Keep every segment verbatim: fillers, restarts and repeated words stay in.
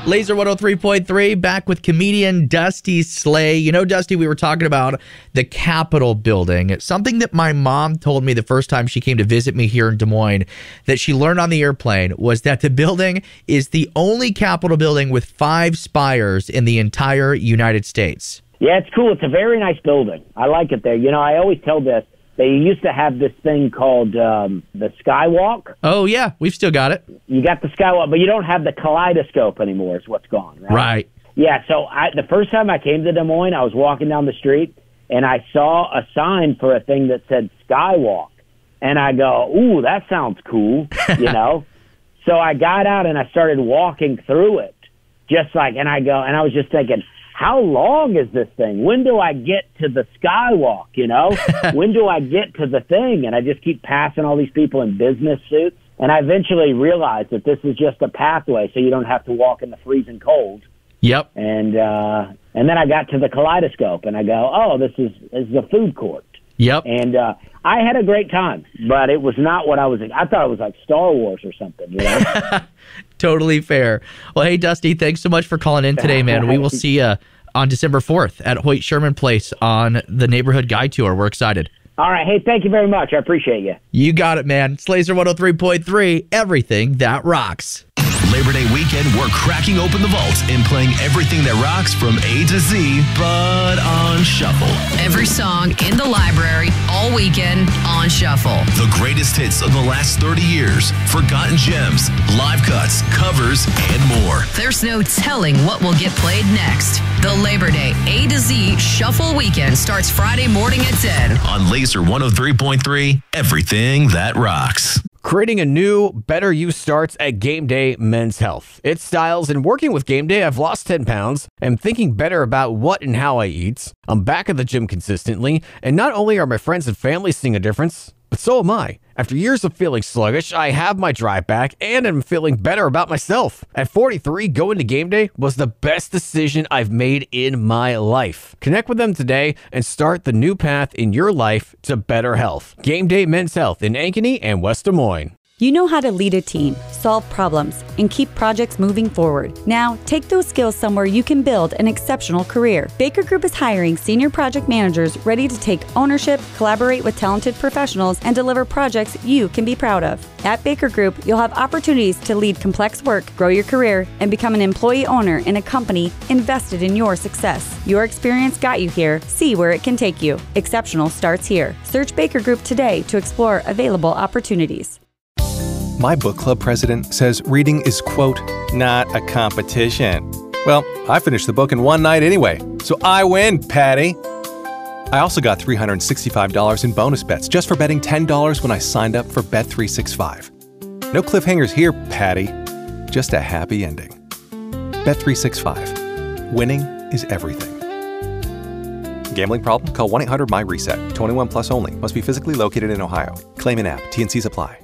Laser one oh three point three, back with comedian Dusty Slay. You know, Dusty, we were talking about the Capitol building. Something that my mom told me the first time she came to visit me here in Des Moines that she learned on the airplane was that the building is the only Capitol building with five spires in the entire United States. Yeah, it's cool. It's a very nice building. I like it there. You know, I always tell this. They used to have this thing called um, the Skywalk. Oh, yeah. We've still got it. You got the Skywalk, but you don't have the kaleidoscope anymore is what's gone, right? Right. Yeah, so I, the first time I came to Des Moines, I was walking down the street, and I saw a sign for a thing that said Skywalk. And I go, ooh, that sounds cool, you know? So I got out, and I started walking through it, just like, and I go, and I was just thinking, how long is this thing? When do I get to the Skywalk, you know? When do I get to the thing? And I just keep passing all these people in business suits. And I eventually realized that this is just a pathway so you don't have to walk in the freezing cold. Yep. And uh, and then I got to the kaleidoscope, and I go, oh, this is, this is a food court. Yep. And uh, I had a great time, but it was not what I was. I thought it was like Star Wars or something, you know? Totally fair. Well, hey, Dusty, thanks so much for calling in today, man. We will see you on December fourth at Hoyt Sherman Place on the Neighborhood Guide Tour. We're excited. All right. Hey, thank you very much. I appreciate you. You got it, man. It's Laser one oh three point three, everything that rocks. Labor Day weekend, we're cracking open the vault and playing everything that rocks from A to Z, but on shuffle. Every song in the library, all weekend, on shuffle. The greatest hits of the last thirty years, forgotten gems, live cuts, covers, and more. There's no telling what will get played next. The Labor Day A to Z Shuffle Weekend starts Friday morning at ten. On Laser one oh three point three, everything that rocks. Creating a new, better you starts at Game Day Men's Health. It's styles, and working with Game Day, I've lost ten pounds. I'm thinking better about what and how I eat. I'm back at the gym consistently, and not only are my friends and family seeing a difference, but so am I. After years of feeling sluggish, I have my drive back, and I'm feeling better about myself. At forty-three, going to Game Day was the best decision I've made in my life. Connect with them today and start the new path in your life to better health. Game Day Men's Health in Ankeny and West Des Moines. You know how to lead a team, solve problems, and keep projects moving forward. Now, take those skills somewhere you can build an exceptional career. Baker Group is hiring senior project managers ready to take ownership, collaborate with talented professionals, and deliver projects you can be proud of. At Baker Group, you'll have opportunities to lead complex work, grow your career, and become an employee owner in a company invested in your success. Your experience got you here. See where it can take you. Exceptional starts here. Search Baker Group today to explore available opportunities. My book club president says reading is, quote, not a competition. Well, I finished the book in one night anyway, so I win, Patty. I also got three hundred sixty-five dollars in bonus bets just for betting ten dollars when I signed up for Bet three sixty-five. No cliffhangers here, Patty. Just a happy ending. Bet three sixty-five. Winning is everything. Gambling problem? Call one eight hundred M Y RESET. twenty-one plus only. Must be physically located in Ohio. Claim in app. T N Cs apply.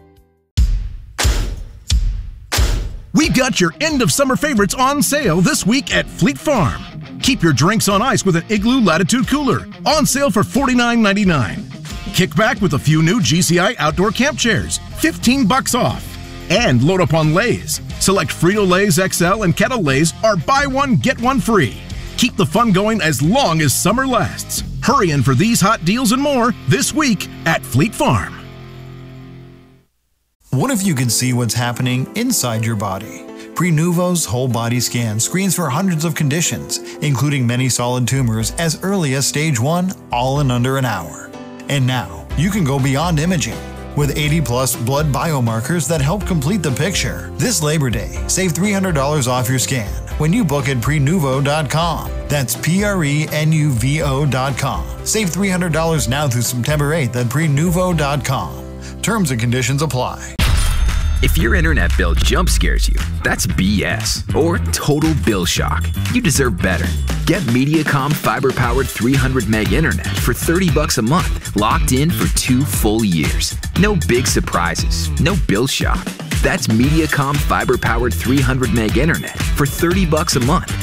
We've got your end of summer favorites on sale this week at Fleet Farm. Keep your drinks on ice with an Igloo Latitude Cooler, on sale for forty-nine ninety-nine. Kick back with a few new G C I outdoor camp chairs, fifteen bucks off. And load up on Lay's. Select Frito-Lay's X L and Kettle Lay's are buy one, get one free. Keep the fun going as long as summer lasts. Hurry in for these hot deals and more this week at Fleet Farm. What if you could see what's happening inside your body? Prenuvo's whole body scan screens for hundreds of conditions, including many solid tumors as early as stage one, all in under an hour. And now, you can go beyond imaging. With eighty plus blood biomarkers that help complete the picture. This Labor Day, save three hundred dollars off your scan when you book at prenuvo dot com. That's P R E N U V O dot com. Save three hundred dollars now through September eighth at prenuvo dot com. Terms and conditions apply. If your internet bill jump scares you, that's B S or total bill shock. You deserve better. Get Mediacom fiber-powered three hundred meg internet for thirty bucks a month, locked in for two full years. No big surprises, no bill shock. That's Mediacom fiber-powered three hundred meg internet for thirty bucks a month,